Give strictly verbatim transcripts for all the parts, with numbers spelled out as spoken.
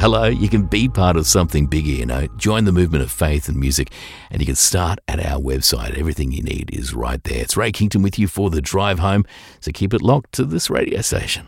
Hello, you can be part of something bigger, you know. Join the movement of faith and music, and you can start at our website. Everything you need is right there. It's Ray Kington with you for the drive home, so keep it locked to this radio station.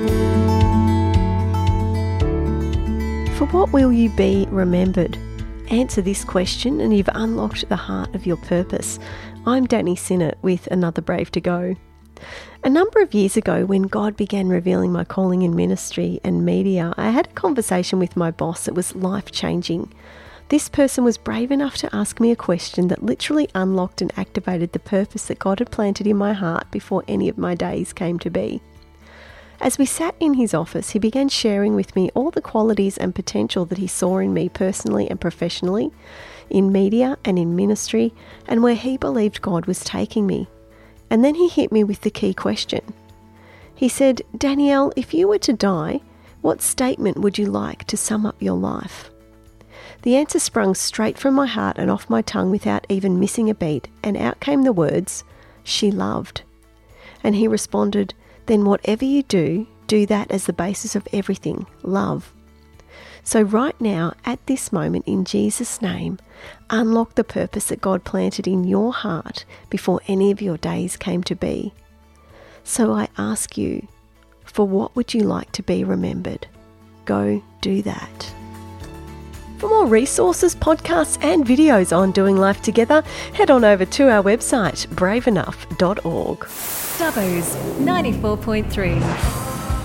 For what will you be remembered? Answer this question and you've unlocked the heart of your purpose. I'm Danny Sinnott with Another Brave to Go. A number of years ago, when God began revealing my calling in ministry and media, I had a conversation with my boss that was life-changing. This person was brave enough to ask me a question that literally unlocked and activated the purpose that God had planted in my heart before any of my days came to be. As we sat in his office, he began sharing with me all the qualities and potential that he saw in me personally and professionally, in media and in ministry, and where he believed God was taking me. And then he hit me with the key question. He said, "Danielle, if you were to die, what statement would you like to sum up your life?" The answer sprung straight from my heart and off my tongue without even missing a beat, and out came the words, "She loved." And he responded, "Then whatever you do, do that as the basis of everything, love." So right now, at this moment, in Jesus' name, unlock the purpose that God planted in your heart before any of your days came to be. So I ask you, for what would you like to be remembered? Go do that. For more resources, podcasts and videos on doing life together, head on over to our website, brave enough dot org. Dubbo's ninety-four point three.